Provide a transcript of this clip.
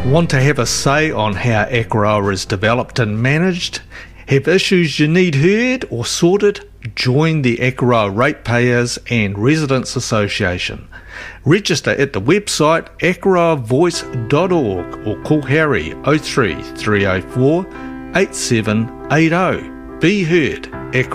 Want to have a say on how Akaroa is developed and managed? Have issues you need heard or sorted? Join the Akaroa Ratepayers and Residents Association. Register at the website akaroavoice.org or call Harry 03 304 8780. Be heard.